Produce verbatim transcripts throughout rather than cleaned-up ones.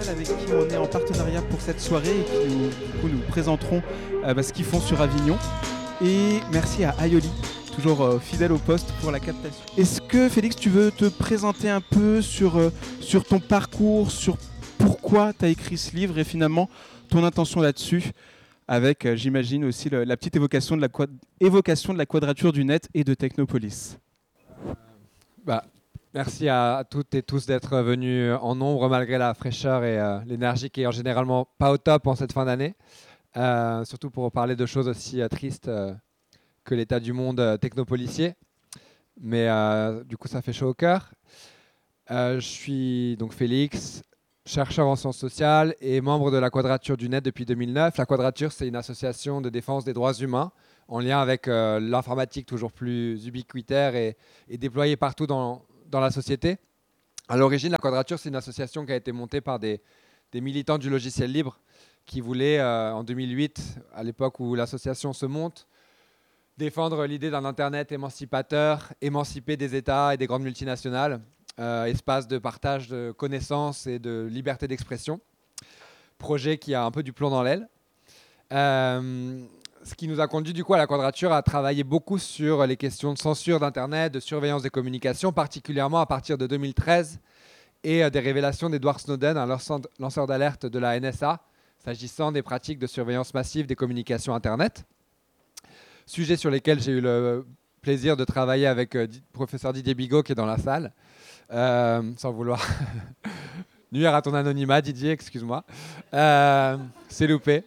Digital avec qui on est en partenariat pour cette soirée et qui nous, du coup, nous présenteront euh, bah, ce qu'ils font sur Avignon. Et merci à Aioli, toujours euh, fidèle au poste pour la captation. Est-ce que Félix, tu veux te présenter un peu sur, euh, sur ton parcours, sur pourquoi tu as écrit ce livre et finalement ton intention là-dessus, avec, euh, j'imagine, aussi le, la petite évocation de la, quad- évocation de la quadrature du net et de Technopolis. Bah, merci à toutes et tous d'être venus en nombre malgré la fraîcheur et euh, l'énergie qui est généralement pas au top en cette fin d'année. Euh, surtout pour parler de choses aussi euh, tristes euh, que l'état du monde euh, technopolicier. Mais euh, du coup, ça fait chaud au cœur. Euh, je suis donc Félix, chercheur en sciences sociales et membre de la Quadrature du Net depuis deux mille neuf. La Quadrature, c'est une association de défense des droits humains en lien avec euh, l'informatique toujours plus ubiquitaire et, et déployée partout dans, dans la société. À l'origine, la Quadrature, c'est une association qui a été montée par des, des militants du logiciel libre qui voulaient, euh, en deux mille huit, à l'époque où l'association se monte, défendre l'idée d'un Internet émancipateur, émancipé des États et des grandes multinationales, euh, espace de partage de connaissances et de liberté d'expression. Projet qui a un peu du plomb dans l'aile. Euh, ce qui nous a conduit du coup à la Quadrature à travailler beaucoup sur les questions de censure d'Internet, de surveillance des communications, particulièrement à partir de deux mille treize et euh, des révélations d'Edward Snowden, un lanceur d'alerte de la N S A, s'agissant des pratiques de surveillance massive des communications Internet. Sujet sur lesquels j'ai eu le plaisir de travailler avec le professeur Didier Bigot qui est dans la salle, euh, sans vouloir nuire à ton anonymat, Didier, excuse-moi. Euh, c'est loupé.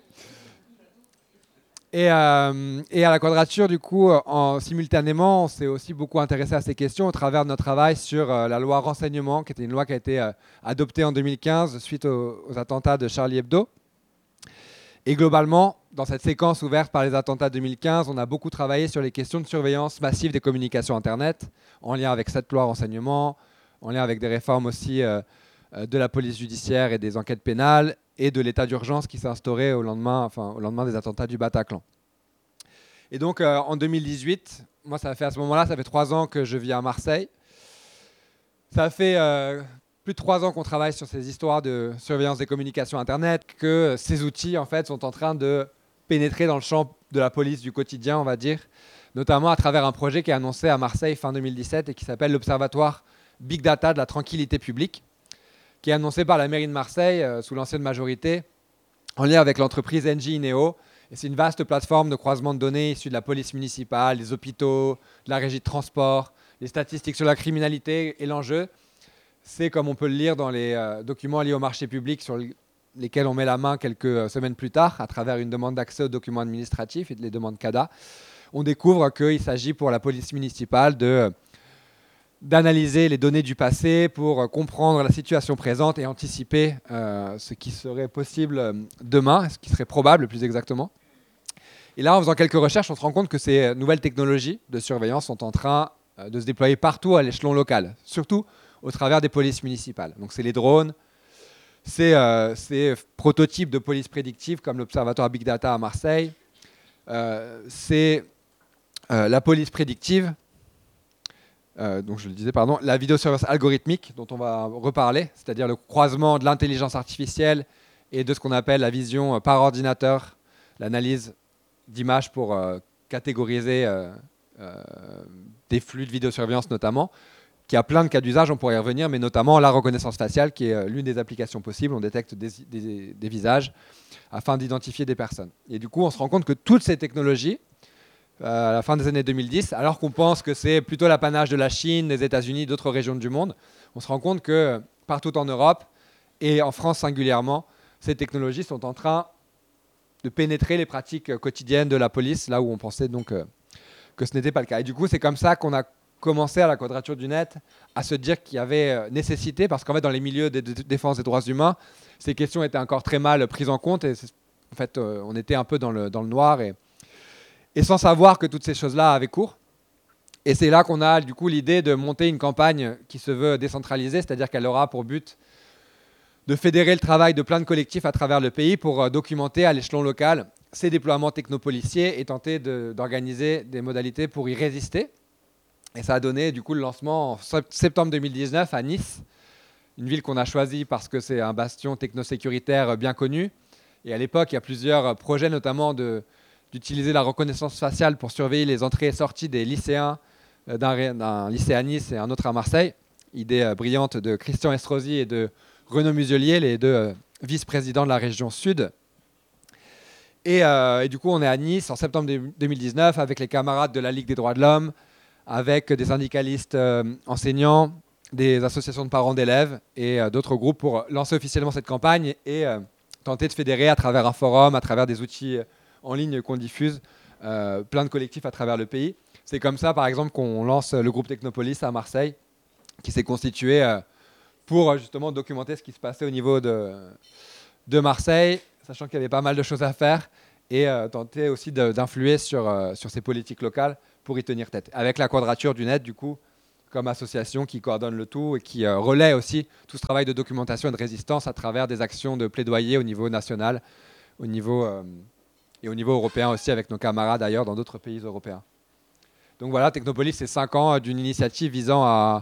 Et, euh, et à la Quadrature, du coup, en, simultanément, on s'est aussi beaucoup intéressé à ces questions au travers de notre travail sur euh, la loi renseignement, qui était une loi qui a été euh, adoptée en deux mille quinze suite aux, aux attentats de Charlie Hebdo. Et globalement, dans cette séquence ouverte par les attentats deux mille quinze, on a beaucoup travaillé sur les questions de surveillance massive des communications Internet, en lien avec cette loi renseignement, en lien avec des réformes aussi euh, de la police judiciaire et des enquêtes pénales, et de l'état d'urgence qui s'est instauré au lendemain, enfin, au lendemain des attentats du Bataclan. Et donc, euh, en deux mille dix-huit, moi, ça fait à ce moment-là, ça fait trois ans que je vis à Marseille. Ça fait euh, plus de trois ans qu'on travaille sur ces histoires de surveillance des communications Internet, que ces outils, en fait, sont en train de pénétrer dans le champ de la police du quotidien, on va dire, notamment à travers un projet qui est annoncé à Marseille fin deux mille dix-sept et qui s'appelle l'Observatoire Big Data de la tranquillité publique, qui est annoncé par la mairie de Marseille, euh, sous l'ancienne majorité, en lien avec l'entreprise Engie Ineo. Et c'est une vaste plateforme de croisement de données issue de la police municipale, des hôpitaux, de la régie de transport, les statistiques sur la criminalité. Et l'enjeu, c'est, comme on peut le lire dans les euh, documents liés au marché public sur lesquels on met la main quelques euh, semaines plus tard, à travers une demande d'accès aux documents administratifs et les demandes C A D A, on découvre qu'il s'agit pour la police municipale de... Euh, d'analyser les données du passé pour comprendre la situation présente et anticiper euh, ce qui serait possible demain, ce qui serait probable plus exactement. Et là, en faisant quelques recherches, on se rend compte que ces nouvelles technologies de surveillance sont en train euh, de se déployer partout à l'échelon local, surtout au travers des polices municipales. Donc c'est les drones, c'est euh, ces prototypes de police prédictive comme l'Observatoire Big Data à Marseille, euh, c'est euh, la police prédictive, Euh, donc je le disais, pardon, la vidéosurveillance algorithmique dont on va reparler, c'est-à-dire le croisement de l'intelligence artificielle et de ce qu'on appelle la vision par ordinateur, l'analyse d'images pour euh, catégoriser euh, euh, des flux de vidéosurveillance notamment, qui a plein de cas d'usage, on pourrait y revenir, mais notamment la reconnaissance faciale qui est l'une des applications possibles. On détecte des, des, des visages afin d'identifier des personnes. Et du coup, on se rend compte que toutes ces technologies, à la fin des années deux mille dix, alors qu'on pense que c'est plutôt l'apanage de la Chine, des États-Unis, d'autres régions du monde, on se rend compte que partout en Europe, et en France singulièrement, ces technologies sont en train de pénétrer les pratiques quotidiennes de la police, là où on pensait donc que ce n'était pas le cas. Et du coup, c'est comme ça qu'on a commencé à la Quadrature du Net à se dire qu'il y avait nécessité, parce qu'en fait, dans les milieux de défense des droits humains, ces questions étaient encore très mal prises en compte, et en fait, on était un peu dans le, dans le noir, et et sans savoir que toutes ces choses-là avaient cours. Et c'est là qu'on a du coup l'idée de monter une campagne qui se veut décentralisée, c'est-à-dire qu'elle aura pour but de fédérer le travail de plein de collectifs à travers le pays pour documenter à l'échelon local ces déploiements technopoliciers et tenter de, d'organiser des modalités pour y résister. Et ça a donné du coup le lancement en septembre deux mille dix-neuf à Nice une ville qu'on a choisie parce que c'est un bastion technosécuritaire bien connu. Et à l'époque, il y a plusieurs projets, notamment de, d'utiliser la reconnaissance faciale pour surveiller les entrées et sorties des lycéens, euh, d'un, d'un lycée à Nice et un autre à Marseille. Idée euh, brillante de Christian Estrosi et de Renaud Muselier, les deux euh, vice-présidents de la région Sud. Et, euh, et du coup, on est à Nice en septembre deux mille dix-neuf avec les camarades de la Ligue des droits de l'homme, avec des syndicalistes euh, enseignants, des associations de parents d'élèves et euh, d'autres groupes pour lancer officiellement cette campagne et euh, tenter de fédérer à travers un forum, à travers des outils en ligne qu'on diffuse, euh, plein de collectifs à travers le pays. C'est comme ça, par exemple, qu'on lance le groupe Technopolis à Marseille, qui s'est constitué euh, pour justement documenter ce qui se passait au niveau de, de Marseille, sachant qu'il y avait pas mal de choses à faire, et euh, tenter aussi de, d'influer sur, euh, sur ces politiques locales pour y tenir tête. Avec la Quadrature du Net, du coup, comme association qui coordonne le tout et qui euh, relaie aussi tout ce travail de documentation et de résistance à travers des actions de plaidoyer au niveau national, au niveau, euh, et au niveau européen aussi, avec nos camarades ailleurs dans d'autres pays européens. Donc voilà, Technopolis, c'est cinq ans d'une initiative visant à,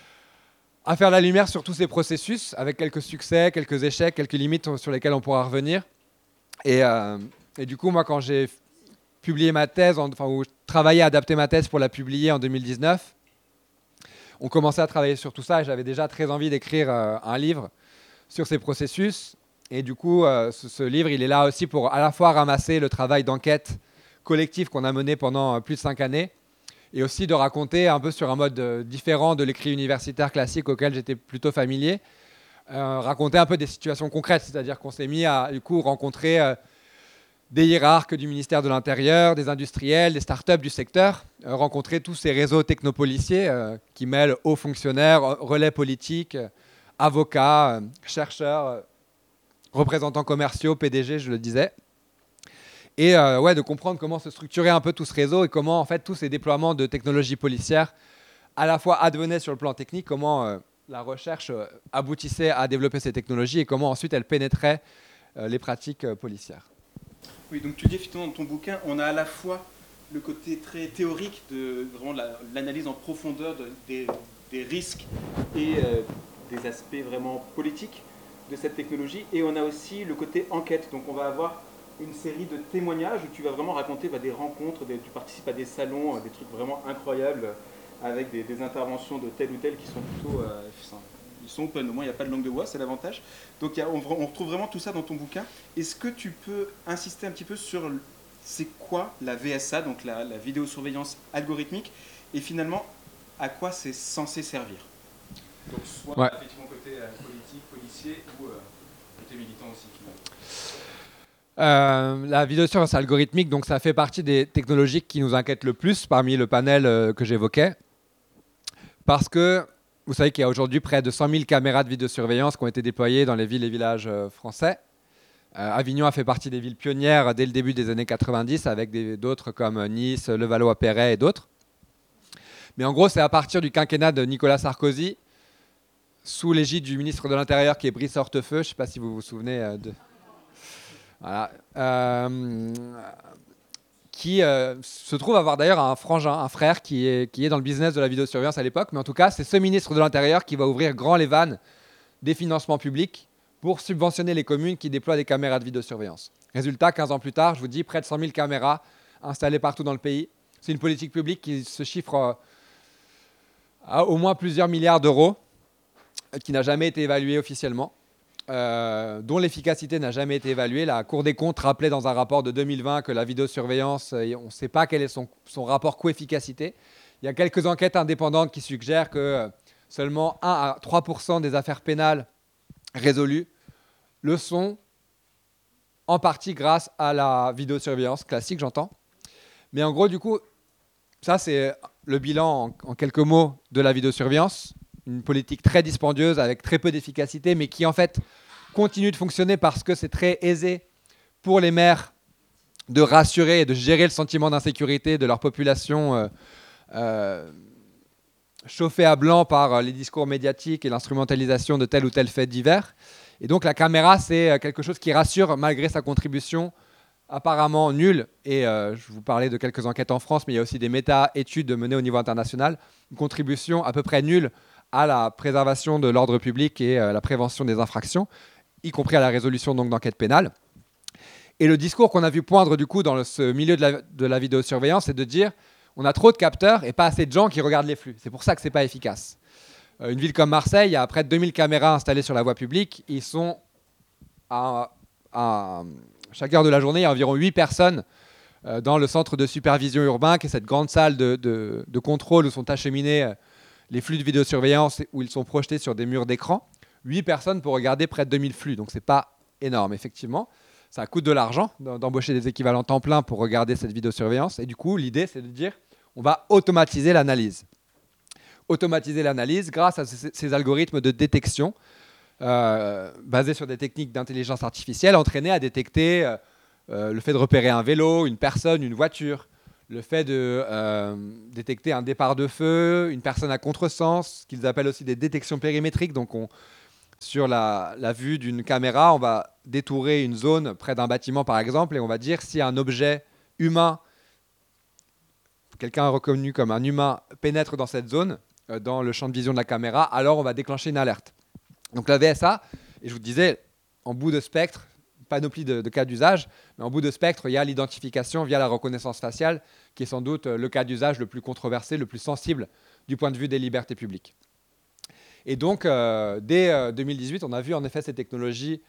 à faire la lumière sur tous ces processus, avec quelques succès, quelques échecs, quelques limites sur lesquelles on pourra revenir. Et, euh, et du coup, moi, quand j'ai publié ma thèse, enfin, où je travaillais à adapter ma thèse pour la publier en deux mille dix-neuf, on commençait à travailler sur tout ça et j'avais déjà très envie d'écrire euh, un livre sur ces processus. Et du coup, euh, ce, ce livre, il est là aussi pour à la fois ramasser le travail d'enquête collectif qu'on a mené pendant euh, plus de cinq années et aussi de raconter un peu sur un mode euh, différent de l'écrit universitaire classique auquel j'étais plutôt familier, euh, raconter un peu des situations concrètes, c'est-à-dire qu'on s'est mis à du coup rencontrer euh, des hiérarques du ministère de l'Intérieur, des industriels, des startups du secteur, euh, rencontrer tous ces réseaux technopoliciers euh, qui mêlent hauts fonctionnaires, relais politiques, euh, avocats, euh, chercheurs, euh, représentants commerciaux, P D G, je le disais. Et euh, ouais, de comprendre comment se structurer un peu tout ce réseau et comment en fait tous ces déploiements de technologies policières à la fois advenaient sur le plan technique, comment euh, la recherche euh, aboutissait à développer ces technologies et comment ensuite elles pénétraient euh, les pratiques euh, policières. Oui, donc tu dis effectivement dans ton bouquin, on a à la fois le côté très théorique de vraiment la, l'analyse en profondeur de, des, des risques et euh, des aspects vraiment politiques de cette technologie, et on a aussi le côté enquête. Donc on va avoir une série de témoignages où tu vas vraiment raconter bah, des rencontres, des, tu participes à des salons, euh, des trucs vraiment incroyables avec des, des interventions de tel ou tel qui sont plutôt... Euh, ils sont open, au moins il n'y a pas de langue de bois, c'est l'avantage. Donc y a, on, on retrouve vraiment tout ça dans ton bouquin. Est-ce que tu peux insister un petit peu sur c'est quoi la V S A, donc la, la vidéosurveillance algorithmique, et finalement à quoi c'est censé servir? Donc soit ouais. effectivement côté euh, politique, policier, ou euh, côté militant aussi finalement. Euh, la vidéosurveillance algorithmique, donc ça fait partie des technologies qui nous inquiètent le plus parmi le panel euh, que j'évoquais, parce que vous savez qu'il y a aujourd'hui près de cent mille caméras de vidéosurveillance qui ont été déployées dans les villes et villages euh, français. Euh, Avignon a fait partie des villes pionnières dès le début des années quatre-vingt-dix, avec des, d'autres comme Nice, Levallois-Perret et d'autres. Mais en gros, c'est à partir du quinquennat de Nicolas Sarkozy, sous l'égide du ministre de l'Intérieur qui est Brice Hortefeux, je ne sais pas si vous vous souvenez euh, de... Voilà. Euh, qui euh, se trouve avoir d'ailleurs un frangin, un frère qui est, qui est dans le business de la vidéosurveillance à l'époque. Mais en tout cas, c'est ce ministre de l'Intérieur qui va ouvrir grand les vannes des financements publics pour subventionner les communes qui déploient des caméras de vidéosurveillance. Résultat, quinze ans plus tard, je vous dis, près de cent mille caméras installées partout dans le pays. C'est une politique publique qui se chiffre à au moins plusieurs milliards d'euros, qui n'a jamais été évaluée officiellement. Euh, dont l'efficacité n'a jamais été évaluée. La Cour des comptes rappelait dans un rapport de deux mille vingt que la vidéosurveillance, euh, on ne sait pas quel est son, son rapport coût-efficacité. Il y a quelques enquêtes indépendantes qui suggèrent que euh, seulement un à trois pour cent des affaires pénales résolues le sont en partie grâce à la vidéosurveillance classique, j'entends. Mais en gros, du coup, ça c'est le bilan en, en quelques mots de la vidéosurveillance. Une politique très dispendieuse avec très peu d'efficacité, mais qui en fait continue de fonctionner parce que c'est très aisé pour les maires de rassurer et de gérer le sentiment d'insécurité de leur population euh, euh, chauffée à blanc par les discours médiatiques et l'instrumentalisation de tel ou tel fait divers. Et donc la caméra, c'est quelque chose qui rassure malgré sa contribution apparemment nulle. Et euh, je vous parlais de quelques enquêtes en France, mais il y a aussi des méta-études menées au niveau international. Une contribution à peu près nulle à la préservation de l'ordre public et euh, la prévention des infractions, y compris à la résolution donc, d'enquêtes pénales. Et le discours qu'on a vu poindre du coup dans le, ce milieu de la, de la vidéosurveillance, c'est de dire on a trop de capteurs et pas assez de gens qui regardent les flux. C'est pour ça que ce n'est pas efficace. Euh, une ville comme Marseille, il y a près de deux mille caméras installées sur la voie publique. Ils sont à, à chaque heure de la journée, il y a environ huit personnes euh, dans le centre de supervision urbain, qui est cette grande salle de, de, de contrôle où sont acheminés euh, les flux de vidéosurveillance, où ils sont projetés sur des murs d'écran. huit personnes pour regarder près de deux mille flux. Donc ce n'est pas énorme, effectivement. Ça coûte de l'argent d'embaucher des équivalents temps plein pour regarder cette vidéosurveillance. Et du coup, l'idée, c'est de dire on va automatiser l'analyse. Automatiser l'analyse grâce à ces, ces algorithmes de détection euh, basés sur des techniques d'intelligence artificielle entraînés à détecter euh, euh, le fait de repérer un vélo, une personne, une voiture, le fait de euh, détecter un départ de feu, une personne à contresens, ce qu'ils appellent aussi des détections périmétriques. Donc, on, sur la, la vue d'une caméra, on va détourer une zone près d'un bâtiment, par exemple, et on va dire si un objet humain, quelqu'un reconnu comme un humain, pénètre dans cette zone, euh, dans le champ de vision de la caméra, alors on va déclencher une alerte. Donc la V S A, et je vous disais, en bout de spectre, panoplie de, de cas d'usage, mais en bout de spectre, il y a l'identification via la reconnaissance faciale, qui est sans doute le cas d'usage le plus controversé, le plus sensible du point de vue des libertés publiques. Et donc, euh, dès euh, deux mille dix-huit, on a vu en effet ces technologies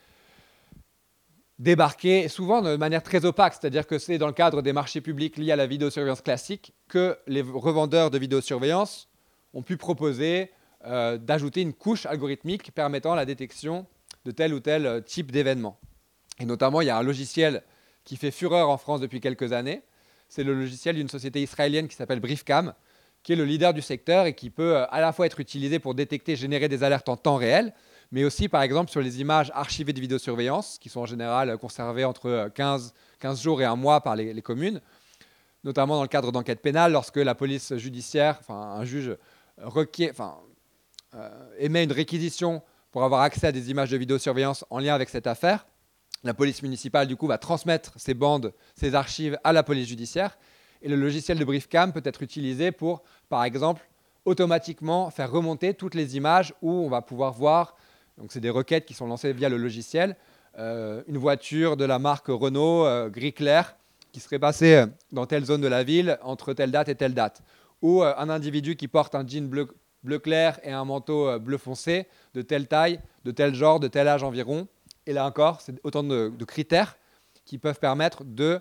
débarquer, souvent de manière très opaque, c'est-à-dire que c'est dans le cadre des marchés publics liés à la vidéosurveillance classique que les revendeurs de vidéosurveillance ont pu proposer euh, d'ajouter une couche algorithmique permettant la détection de tel ou tel type d'événement. Et notamment, il y a un logiciel qui fait fureur en France depuis quelques années. C'est le logiciel d'une société israélienne qui s'appelle Briefcam, qui est le leader du secteur et qui peut à la fois être utilisé pour détecter et générer des alertes en temps réel, mais aussi, par exemple, sur les images archivées de vidéosurveillance, qui sont en général conservées entre quinze, quinze jours et un mois par les, les communes, notamment dans le cadre d'enquêtes pénales, lorsque la police judiciaire, enfin un juge requiert, enfin, euh, émet une réquisition pour avoir accès à des images de vidéosurveillance en lien avec cette affaire. La police municipale, du coup, va transmettre ces bandes, ces archives à la police judiciaire. Et le logiciel de Briefcam peut être utilisé pour, par exemple, automatiquement faire remonter toutes les images où on va pouvoir voir, donc c'est des requêtes qui sont lancées via le logiciel, euh, une voiture de la marque Renault euh, gris clair qui serait passée dans telle zone de la ville entre telle date et telle date. Ou euh, un individu qui porte un jean bleu, bleu clair et un manteau euh, bleu foncé de telle taille, de tel genre, de tel âge environ. Et là encore, c'est autant de, de critères qui peuvent permettre de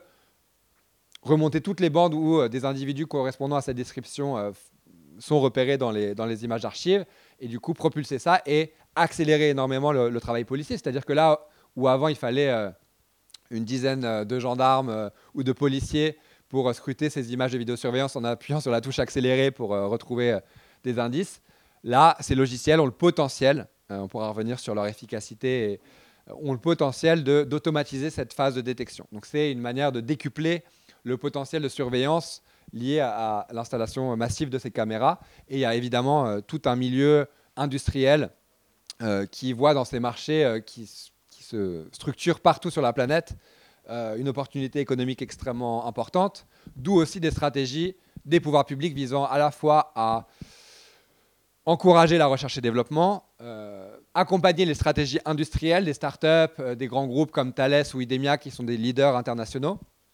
remonter toutes les bandes où euh, des individus correspondant à cette description euh, sont repérés dans les, dans les images d'archives, et du coup propulser ça et accélérer énormément le, le travail policier. C'est-à-dire que là où avant il fallait euh, une dizaine de gendarmes euh, ou de policiers pour euh, scruter ces images de vidéosurveillance en appuyant sur la touche accélérée pour euh, retrouver euh, des indices, là ces logiciels ont le potentiel, euh, on pourra revenir sur leur efficacité, et, euh, ont le potentiel de, d'automatiser cette phase de détection. Donc c'est une manière de décupler le potentiel de surveillance lié à, à l'installation massive de ces caméras. Et il y a évidemment euh, tout un milieu industriel euh, qui voit dans ces marchés euh, qui, qui se structurent partout sur la planète euh, une opportunité économique extrêmement importante, d'où aussi des stratégies des pouvoirs publics visant à la fois à encourager la recherche et développement, euh, accompagner les stratégies industrielles des startups, euh, des grands groupes comme Thales ou Idemia qui sont des leaders internationaux,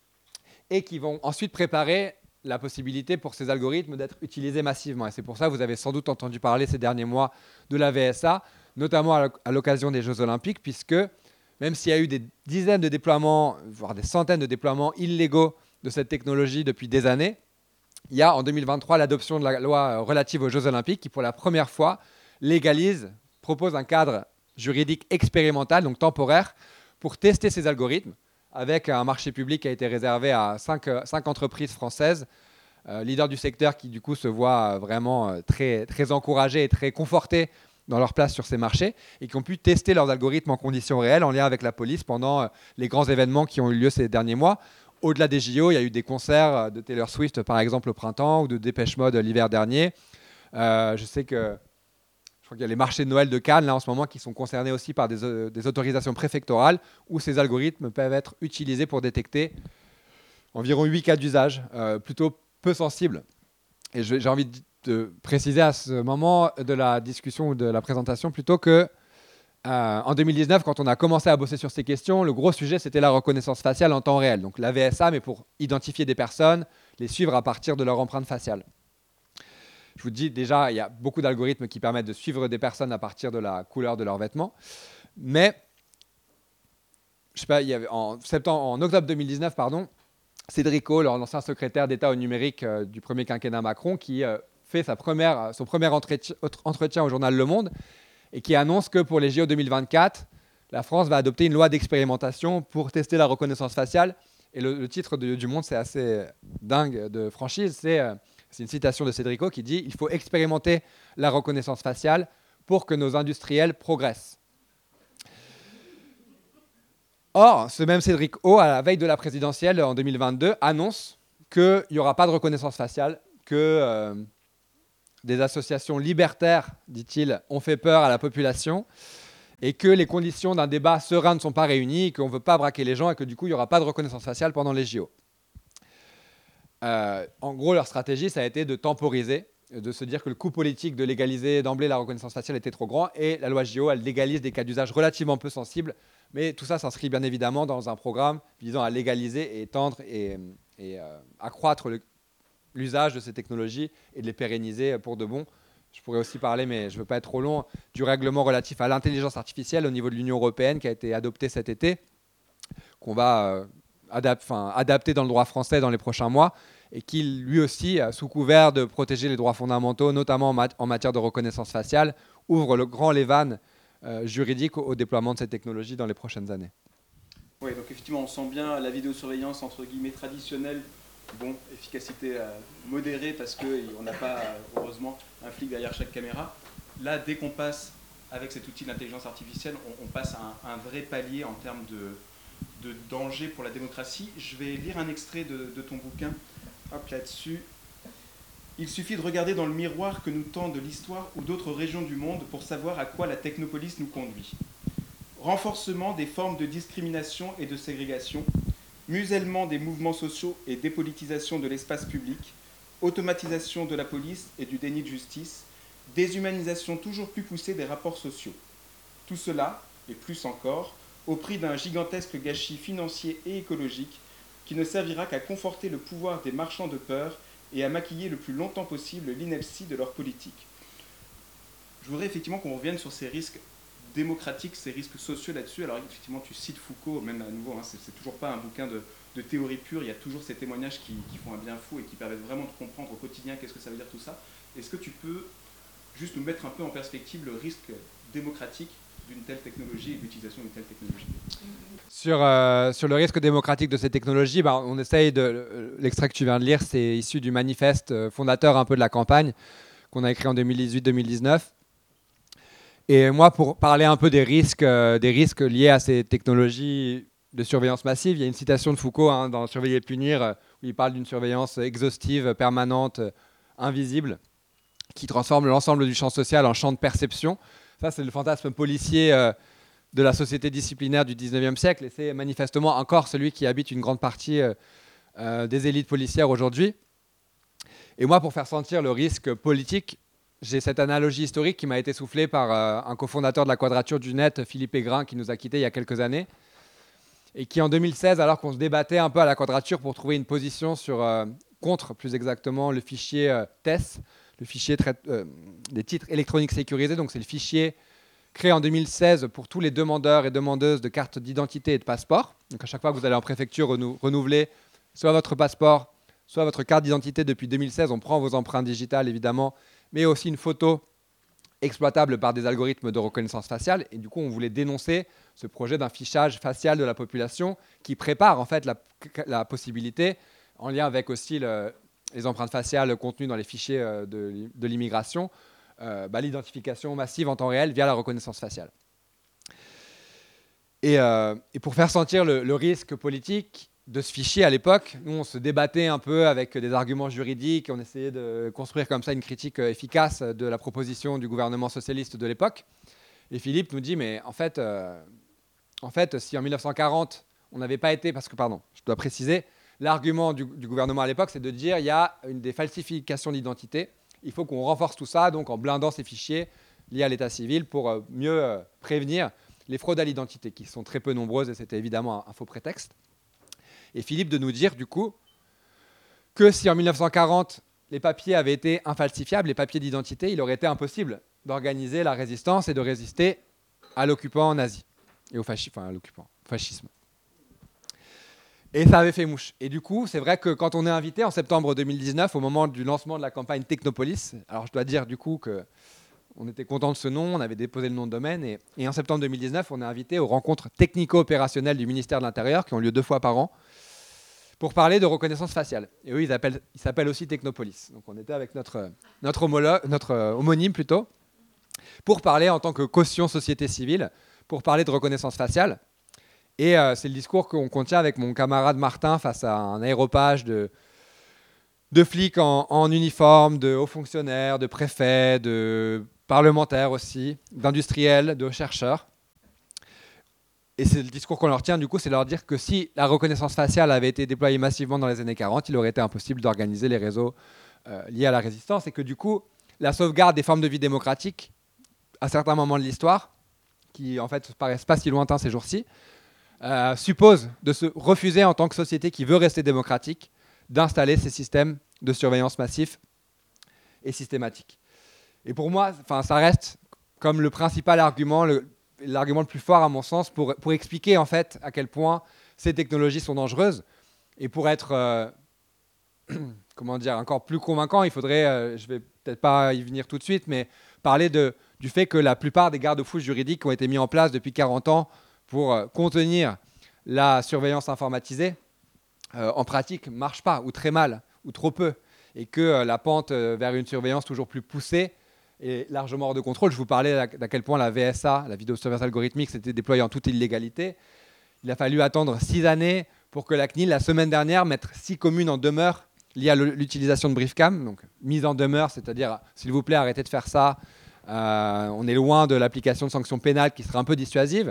et qui vont ensuite préparer la possibilité pour ces algorithmes d'être utilisés massivement. Et c'est pour ça que vous avez sans doute entendu parler ces derniers mois de la V S A, notamment à l'occasion des Jeux Olympiques, puisque même s'il y a eu des dizaines de déploiements, voire des centaines de déploiements illégaux de cette technologie depuis des années, il y a en deux mille vingt-trois l'adoption de la loi relative aux Jeux Olympiques qui, pour la première fois, légalise, propose un cadre juridique expérimental, donc temporaire, pour tester ces algorithmes, avec un marché public qui a été réservé à cinq, cinq entreprises françaises, euh, leaders du secteur qui du coup se voient vraiment très, très encouragés et très confortés dans leur place sur ces marchés et qui ont pu tester leurs algorithmes en conditions réelles en lien avec la police pendant euh, les grands événements qui ont eu lieu ces derniers mois. Au-delà des J O, il y a eu des concerts de Taylor Swift par exemple au printemps ou de Dépêche Mode l'hiver dernier. Euh, je sais que Je crois qu'il y a les marchés de Noël de Cannes, là, en ce moment, qui sont concernés aussi par des, euh, des autorisations préfectorales où ces algorithmes peuvent être utilisés pour détecter environ huit cas d'usage, euh, plutôt peu sensibles. Et j'ai envie de de préciser à ce moment de la discussion ou de la présentation plutôt que euh, en deux mille dix-neuf, quand on a commencé à bosser sur ces questions, le gros sujet c'était la reconnaissance faciale en temps réel. Donc la V S A, mais pour identifier des personnes, les suivre à partir de leur empreinte faciale. Je vous dis déjà, il y a beaucoup d'algorithmes qui permettent de suivre des personnes à partir de la couleur de leurs vêtements. Mais, je sais pas, il y avait en, septembre, en octobre deux mille dix-neuf, pardon, Cédric O, l'ancien secrétaire d'État au numérique euh, du premier quinquennat Macron, qui euh, fait sa première, son premier entretien, entretien au journal Le Monde et qui annonce que pour les J O deux mille vingt-quatre, la France va adopter une loi d'expérimentation pour tester la reconnaissance faciale. Et le, le titre de, du Monde, c'est assez dingue de franchise, c'est... Euh, C'est une citation de Cédric O qui dit « Il faut expérimenter la reconnaissance faciale pour que nos industriels progressent ». Or, ce même Cédric O, à la veille de la présidentielle en deux mille vingt-deux, annonce qu'il n'y aura pas de reconnaissance faciale, que euh, des associations libertaires, dit-il, ont fait peur à la population et que les conditions d'un débat serein ne sont pas réunies, qu'on ne veut pas braquer les gens et que du coup, il n'y aura pas de reconnaissance faciale pendant les J O. Euh, en gros, leur stratégie, ça a été de temporiser, de se dire que le coût politique de légaliser d'emblée la reconnaissance faciale était trop grand, et la loi J O, elle légalise des cas d'usage relativement peu sensibles, mais tout ça s'inscrit bien évidemment dans un programme visant à légaliser et étendre et, et euh, accroître le, l'usage de ces technologies et de les pérenniser pour de bon. Je pourrais aussi parler, mais je ne veux pas être trop long, du règlement relatif à l'intelligence artificielle au niveau de l'Union européenne qui a été adopté cet été, qu'on va... Euh, Adap- enfin, adapté dans le droit français dans les prochains mois et qui, lui aussi, sous couvert de protéger les droits fondamentaux, notamment en, mat- en matière de reconnaissance faciale, ouvre le grand levan euh, juridique au, au déploiement de cette technologie dans les prochaines années. Oui, donc effectivement, on sent bien la vidéosurveillance entre guillemets traditionnelle, bon, efficacité euh, modérée parce qu'on n'a pas, euh, heureusement, un flic derrière chaque caméra. Là, dès qu'on passe avec cet outil d'intelligence artificielle, on, on passe à un, un vrai palier en termes de de danger pour la démocratie. Je vais lire un extrait de, de ton bouquin. Hop, là-dessus. Il suffit de regarder dans le miroir que nous tend de l'histoire ou d'autres régions du monde pour savoir à quoi la technopolis nous conduit. Renforcement des formes de discrimination et de ségrégation, musellement des mouvements sociaux et dépolitisation de l'espace public, automatisation de la police et du déni de justice, déshumanisation toujours plus poussée des rapports sociaux. Tout cela, et plus encore, au prix d'un gigantesque gâchis financier et écologique qui ne servira qu'à conforter le pouvoir des marchands de peur et à maquiller le plus longtemps possible l'ineptie de leur politique. Je voudrais effectivement qu'on revienne sur ces risques démocratiques, ces risques sociaux là-dessus. Alors effectivement, tu cites Foucault, même à nouveau, hein, c'est, c'est toujours pas un bouquin de, de théorie pure, il y a toujours ces témoignages qui, qui font un bien fou et qui permettent vraiment de comprendre au quotidien qu'est-ce que ça veut dire tout ça. Est-ce que tu peux juste nous mettre un peu en perspective le risque démocratique d'une telle technologie et de l'utilisation d'une telle technologie? Sur, euh, sur le risque démocratique de ces technologies, bah, on essaye de... L'extrait que tu viens de lire, c'est issu du manifeste fondateur un peu de la campagne qu'on a écrit en deux mille dix-huit deux mille dix-neuf. Et moi, pour parler un peu des risques, euh, des risques liés à ces technologies de surveillance massive, il y a une citation de Foucault hein, dans Surveiller et punir, où il parle d'une surveillance exhaustive, permanente, invisible, qui transforme l'ensemble du champ social en champ de perception. Ça, c'est le fantasme policier euh, de la société disciplinaire du dix-neuvième siècle, et c'est manifestement encore celui qui habite une grande partie euh, euh, des élites policières aujourd'hui. Et moi, pour faire sentir le risque politique, j'ai cette analogie historique qui m'a été soufflée par euh, un cofondateur de la Quadrature du Net, Philippe Aigrin, qui nous a quittés il y a quelques années, et qui en deux mille seize, alors qu'on se débattait un peu à la Quadrature pour trouver une position sur, euh, contre, plus exactement, le fichier euh, T E S, le fichier traite, euh, des titres électroniques sécurisés, donc c'est le fichier créé en deux mille seize pour tous les demandeurs et demandeuses de cartes d'identité et de passeport. Donc à chaque fois que vous allez en préfecture renou- renouveler soit votre passeport, soit votre carte d'identité depuis deux mille seize, on prend vos empreintes digitales évidemment, mais aussi une photo exploitable par des algorithmes de reconnaissance faciale. Et du coup, on voulait dénoncer ce projet d'un fichage facial de la population qui prépare en fait la, la possibilité, en lien avec aussi le, les empreintes faciales contenues dans les fichiers de, de l'immigration, euh, bah, l'identification massive en temps réel via la reconnaissance faciale. Et, euh, et pour faire sentir le, le risque politique de ce fichier à l'époque, nous on se débattait un peu avec des arguments juridiques, on essayait de construire comme ça une critique efficace de la proposition du gouvernement socialiste de l'époque. Et Philippe nous dit, mais en fait, euh, en fait si en mille neuf cent quarante, on n'avait pas été, parce que, pardon, je dois préciser, l'argument du, du gouvernement à l'époque, c'est de dire qu'il y a une des falsifications d'identité, Il faut qu'on renforce tout ça, donc en blindant ces fichiers liés à l'état civil pour euh, mieux euh, prévenir les fraudes à l'identité, qui sont très peu nombreuses, et c'était évidemment un, un faux prétexte. Et Philippe de nous dire, du coup, que si en mille neuf cent quarante, les papiers avaient été infalsifiables, les papiers d'identité, il aurait été impossible d'organiser la résistance et de résister à l'occupant nazi, et au, fasci- enfin, à l'occupant, au fascisme. Et ça avait fait mouche. Et du coup, c'est vrai que quand on est invité en septembre deux mille dix-neuf, au moment du lancement de la campagne Technopolis, alors je dois dire du coup que on était content de ce nom, on avait déposé le nom de domaine, et, et en septembre deux mille dix-neuf, on est invité aux rencontres technico-opérationnelles du ministère de l'Intérieur, qui ont lieu deux fois par an, pour parler de reconnaissance faciale. Et eux, ils, appellent, ils s'appellent aussi Technopolis. Donc on était avec notre, notre, homologue, notre euh, homonyme plutôt, pour parler en tant que caution société civile, pour parler de reconnaissance faciale. Et euh, c'est le discours qu'on contient avec mon camarade Martin face à un aéropage de, de flics en, en uniforme, de hauts fonctionnaires, de préfets, de parlementaires aussi, d'industriels, de chercheurs. Et c'est le discours qu'on leur tient, du coup, c'est leur dire que si la reconnaissance faciale avait été déployée massivement dans les années quarante, il aurait été impossible d'organiser les réseaux euh, liés à la résistance, et que du coup, la sauvegarde des formes de vie démocratiques, à certains moments de l'histoire, qui en fait paraissent pas si lointains ces jours-ci, Euh, suppose de se refuser en tant que société qui veut rester démocratique d'installer ces systèmes de surveillance massifs et systématiques. Et pour moi, ça reste comme le principal argument, le, l'argument le plus fort à mon sens pour, pour expliquer en fait à quel point ces technologies sont dangereuses. Et pour être euh, comment dire, encore plus convaincant, il faudrait, euh, je ne vais peut-être pas y venir tout de suite, mais parler de, du fait que la plupart des garde-fous juridiques qui ont été mis en place depuis quarante ans pour euh, contenir la surveillance informatisée, euh, en pratique, ne marchent pas, ou très mal, ou trop peu, et que euh, la pente euh, vers une surveillance toujours plus poussée est largement hors de contrôle. Je vous parlais d'à quel point la V S A, la vidéosurveillance algorithmique, s'était déployée en toute illégalité. Il a fallu attendre six années pour que la C N I L, la semaine dernière, mette six communes en demeure liées à l'utilisation de Briefcam, donc mise en demeure, c'est-à-dire, s'il vous plaît, arrêtez de faire ça. Euh, on est loin de l'application de sanctions pénales qui serait un peu dissuasive.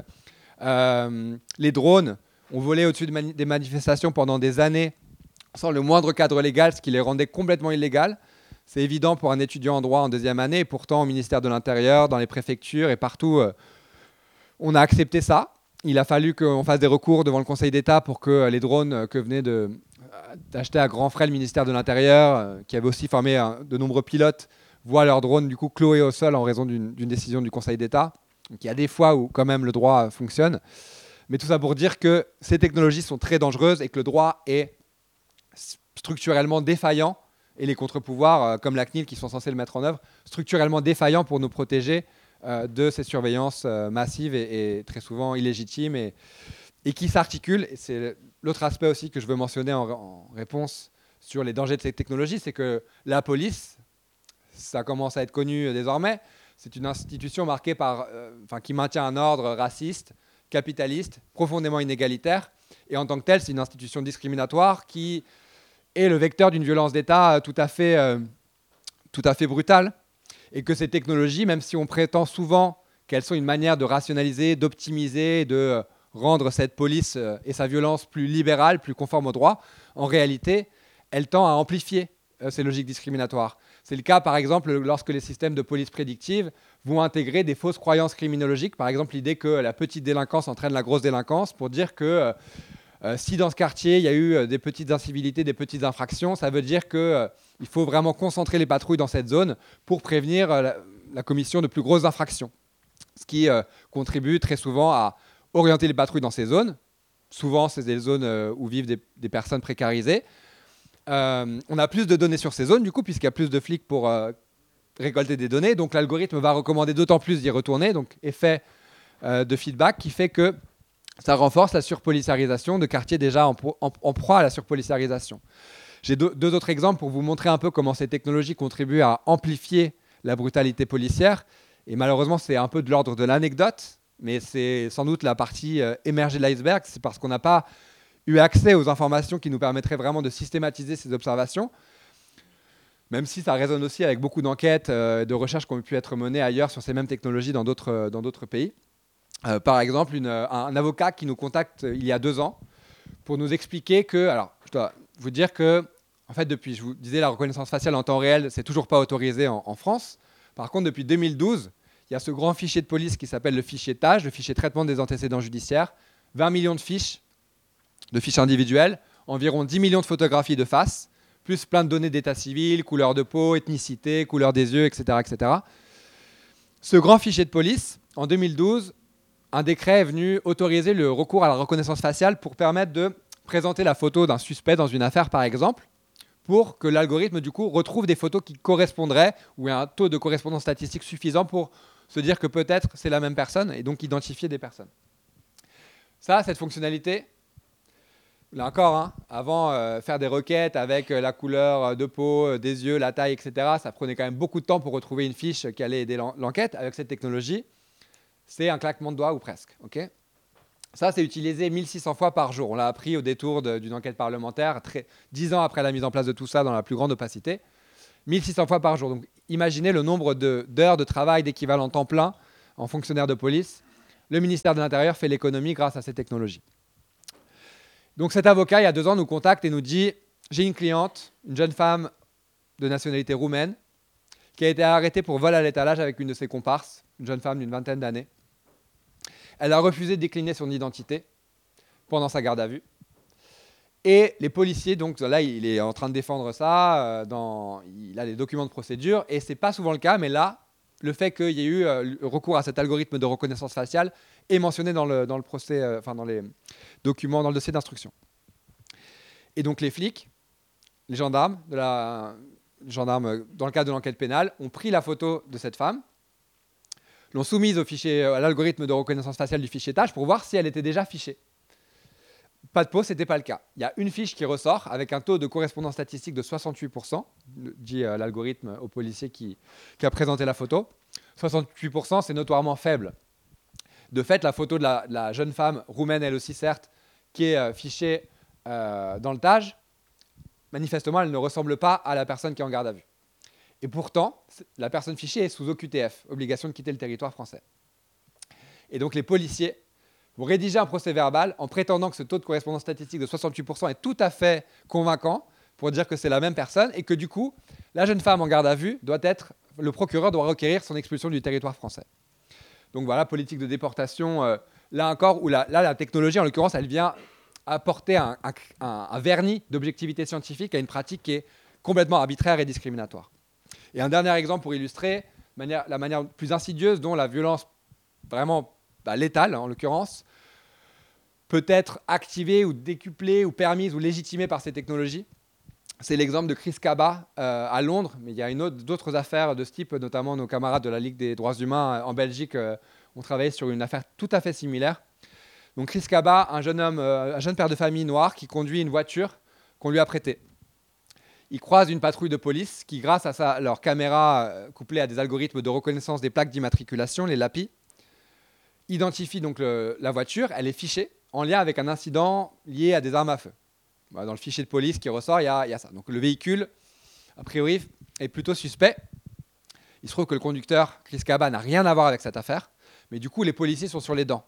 Euh, les drones ont volé au-dessus de mani- des manifestations pendant des années sans le moindre cadre légal, ce qui les rendait complètement illégales. C'est évident pour un étudiant en droit en deuxième année, et pourtant au ministère de l'Intérieur, dans les préfectures et partout, euh, on a accepté ça. Il a fallu qu'on fasse des recours devant le Conseil d'État pour que les drones que venait de, d'acheter à grands frais le ministère de l'Intérieur, euh, qui avait aussi formé un, de nombreux pilotes, voient leurs drones du coup cloués au sol en raison d'une, d'une décision du Conseil d'État. Donc il y a des fois où quand même le droit fonctionne. Mais tout ça pour dire que ces technologies sont très dangereuses et que le droit est structurellement défaillant, et les contre-pouvoirs, euh, comme la C N I L, qui sont censés le mettre en œuvre, structurellement défaillants pour nous protéger euh, de ces surveillances euh, massives et, et très souvent illégitimes, et, et qui s'articulent. Et c'est l'autre aspect aussi que je veux mentionner en, en réponse sur les dangers de ces technologies, c'est que la police, ça commence à être connu désormais, c'est une institution marquée par, euh, enfin, qui maintient un ordre raciste, capitaliste, profondément inégalitaire. Et en tant que telle, c'est une institution discriminatoire qui est le vecteur d'une violence d'État tout à fait, euh, tout à fait brutale. Et que ces technologies, même si on prétend souvent qu'elles sont une manière de rationaliser, d'optimiser, de rendre cette police euh, et sa violence plus libérale, plus conforme au droit, en réalité, elles tendent à amplifier euh, ces logiques discriminatoires. C'est le cas, par exemple, lorsque les systèmes de police prédictive vont intégrer des fausses croyances criminologiques. Par exemple, l'idée que la petite délinquance entraîne la grosse délinquance, pour dire que euh, si dans ce quartier, il y a eu des petites incivilités, des petites infractions, ça veut dire qu'il euh, faut vraiment concentrer les patrouilles dans cette zone pour prévenir euh, la, la commission de plus grosses infractions. Ce qui euh, contribue très souvent à orienter les patrouilles dans ces zones. Souvent, c'est des zones euh, où vivent des, des personnes précarisées. Euh, on a plus de données sur ces zones, du coup, puisqu'il y a plus de flics pour euh, récolter des données. Donc, l'algorithme va recommander d'autant plus d'y retourner. Donc, effet euh, de feedback qui fait que ça renforce la surpoliciarisation de quartiers déjà en, pro- en, en proie à la surpoliciarisation. J'ai deux, deux autres exemples pour vous montrer un peu comment ces technologies contribuent à amplifier la brutalité policière. Et malheureusement, c'est un peu de l'ordre de l'anecdote, mais c'est sans doute la partie euh, émergée de l'iceberg. C'est parce qu'on n'a pas eu accès aux informations qui nous permettraient vraiment de systématiser ces observations, même si ça résonne aussi avec beaucoup d'enquêtes, euh, de recherches qui ont pu être menées ailleurs sur ces mêmes technologies dans d'autres, euh, dans d'autres pays. Euh, par exemple, une, un, un avocat qui nous contacte euh, il y a deux ans pour nous expliquer que, alors je dois vous dire que en fait, depuis, je vous disais, la reconnaissance faciale en temps réel, c'est toujours pas autorisé en, en France. Par contre, depuis deux mille douze, il y a ce grand fichier de police qui s'appelle le fichier TAGE, le fichier traitement des antécédents judiciaires. vingt millions de fiches, de fiches individuelles, environ dix millions de photographies de face, plus plein de données d'état civil, couleur de peau, ethnicité, couleur des yeux, et cetera, et cetera. Ce grand fichier de police, en deux mille douze, un décret est venu autoriser le recours à la reconnaissance faciale pour permettre de présenter la photo d'un suspect dans une affaire, par exemple, pour que l'algorithme, du coup, retrouve des photos qui correspondraient, ou un taux de correspondance statistique suffisant pour se dire que peut-être c'est la même personne, et donc identifier des personnes. Ça, cette fonctionnalité, là encore, hein, avant, euh, faire des requêtes avec euh, la couleur de peau, euh, des yeux, la taille, et cetera, ça prenait quand même beaucoup de temps pour retrouver une fiche qui allait aider l'enquête. Avec cette technologie, c'est un claquement de doigts ou presque. Okay, ça, c'est utilisé mille six cents fois par jour. On l'a appris au détour d'une enquête parlementaire, très, dix ans après la mise en place de tout ça dans la plus grande opacité. mille six cents fois par jour. Donc, imaginez le nombre d'heures de, de travail d'équivalent temps plein en fonctionnaire de police. Le ministère de l'Intérieur fait l'économie grâce à ces technologies. Donc cet avocat, il y a deux ans, nous contacte et nous dit « J'ai une cliente, une jeune femme de nationalité roumaine, qui a été arrêtée pour vol à l'étalage avec une de ses comparses, une jeune femme d'une vingtaine d'années. Elle a refusé de décliner son identité pendant sa garde à vue. Et les policiers, donc là, il est en train de défendre ça, euh, dans, il a les documents de procédure, et ce n'est pas souvent le cas, mais là, le fait qu'il y ait eu euh, recours à cet algorithme de reconnaissance faciale est mentionné dans le, dans le procès, euh, enfin dans les documents, dans le dossier d'instruction. Et donc les flics, les gendarmes, de la, les gendarmes dans le cadre de l'enquête pénale, ont pris la photo de cette femme, l'ont soumise au fichier, à l'algorithme de reconnaissance faciale du fichier TAGE pour voir si elle était déjà fichée. Pas de peau, ce n'était pas le cas. Il y a une fiche qui ressort avec un taux de correspondance statistique de soixante-huit pour cent, dit euh, l'algorithme au policier qui, qui a présenté la photo. soixante-huit pour cent, c'est notoirement faible. De fait, la photo de la, de la jeune femme, roumaine elle aussi certes, qui est euh, fichée euh, dans le TAGE, manifestement, elle ne ressemble pas à la personne qui est en garde à vue. Et pourtant, la personne fichée est sous O Q T F, obligation de quitter le territoire français. Et donc les policiers vont rédiger un procès verbal en prétendant que ce taux de correspondance statistique de soixante-huit pour cent est tout à fait convaincant pour dire que c'est la même personne et que du coup, la jeune femme en garde à vue doit être, le procureur doit requérir son expulsion du territoire français. Donc voilà, politique de déportation, euh, là encore, où la, là, la technologie, en l'occurrence, elle vient apporter un, un, un, un vernis d'objectivité scientifique à une pratique qui est complètement arbitraire et discriminatoire. Et un dernier exemple pour illustrer manière, la manière plus insidieuse dont la violence vraiment bah, létale, en l'occurrence, peut être activée ou décuplée ou permise ou légitimée par ces technologies. C'est l'exemple de Chris Kaba euh, à Londres, mais il y a d'autres affaires de ce type, notamment nos camarades de la Ligue des droits humains en Belgique euh, ont travaillé sur une affaire tout à fait similaire. Donc Chris Kaba, un jeune homme, euh, un jeune père de famille noir qui conduit une voiture qu'on lui a prêtée. Il croise une patrouille de police qui, grâce à sa, leur caméra euh, couplée à des algorithmes de reconnaissance des plaques d'immatriculation, les L A P I, identifie donc le, la voiture, elle est fichée en lien avec un incident lié à des armes à feu. Dans le fichier de police qui ressort, il y a, il y a ça. Donc le véhicule, a priori, est plutôt suspect. Il se trouve que le conducteur, Chris Kaba, n'a rien à voir avec cette affaire, mais du coup, les policiers sont sur les dents.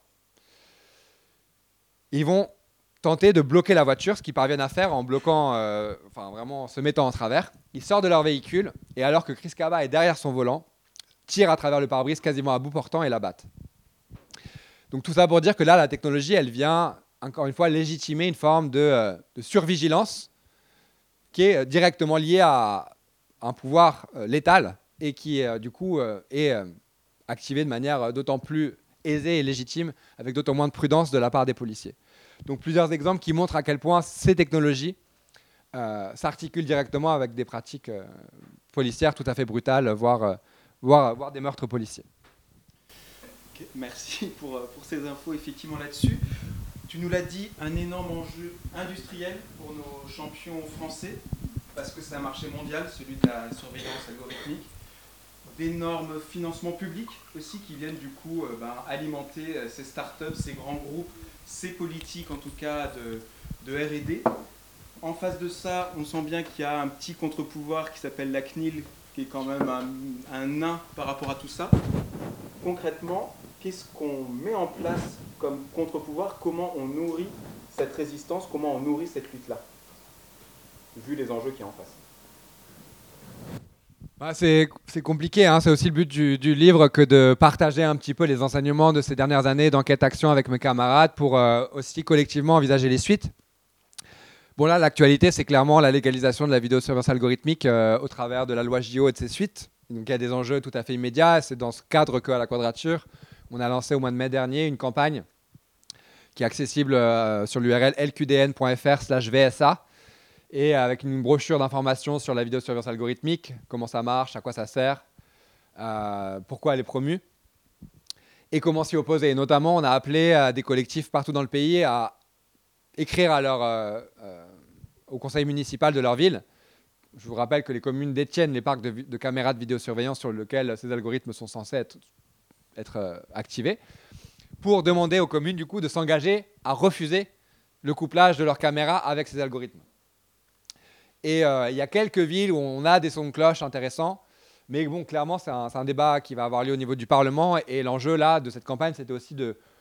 Ils vont tenter de bloquer la voiture, ce qu'ils parviennent à faire en bloquant, euh, enfin vraiment en se mettant en travers. Ils sortent de leur véhicule, et alors que Chris Kaba est derrière son volant, tirent à travers le pare-brise quasiment à bout portant et la battent. Donc tout ça pour dire que là, la technologie, elle vient, encore une fois, légitimer une forme de, euh, de survigilance qui est directement liée à un pouvoir euh, létal et qui, euh, du coup, euh, est euh, activé de manière d'autant plus aisée et légitime, avec d'autant moins de prudence de la part des policiers. Donc plusieurs exemples qui montrent à quel point ces technologies euh, s'articulent directement avec des pratiques euh, policières tout à fait brutales, voire, euh, voire, voire des meurtres policiers. Merci pour, pour ces infos effectivement là-dessus. Tu nous l'as dit, un énorme enjeu industriel pour nos champions français, parce que c'est un marché mondial, celui de la surveillance algorithmique. D'énormes financements publics aussi qui viennent du coup euh, ben, alimenter euh, ces startups, ces grands groupes, ces politiques en tout cas de, de R et D. En face de ça, on sent bien qu'il y a un petit contre-pouvoir qui s'appelle la C N I L, qui est quand même un, un nain par rapport à tout ça. Concrètement, qu'est-ce qu'on met en place comme contre-pouvoir? Comment on nourrit cette résistance? Comment on nourrit cette lutte-là? vu les enjeux qu'il y a en face. Bah, c'est, c'est compliqué, hein. C'est aussi le but du, du livre que de partager un petit peu les enseignements de ces dernières années d'enquête-action avec mes camarades pour euh, aussi collectivement envisager les suites. Bon là, l'actualité, c'est clairement la légalisation de la vidéosurveillance algorithmique euh, au travers de la loi J O et de ses suites. Donc il y a des enjeux tout à fait immédiats. C'est dans ce cadre qu'à la Quadrature, on a lancé au mois de mai dernier une campagne qui est accessible euh, sur l'U R L l q d n point f r slash v s a et avec une brochure d'informations sur la vidéosurveillance algorithmique, comment ça marche, à quoi ça sert, euh, pourquoi elle est promue et comment s'y opposer. Et notamment, on a appelé à des collectifs partout dans le pays à écrire à leur, euh, euh, au conseil municipal de leur ville. Je vous rappelle que les communes détiennent les parcs de, de caméras de vidéosurveillance sur lesquels ces algorithmes sont censés être, être euh, activés, pour demander aux communes du coup, de s'engager à refuser le couplage de leurs caméras avec ces algorithmes. Et euh, il y a quelques villes où on a des sons de cloche intéressants, mais bon, clairement, c'est un, c'est un débat qui va avoir lieu au niveau du Parlement. Et l'enjeu là de cette campagne, c'était aussi de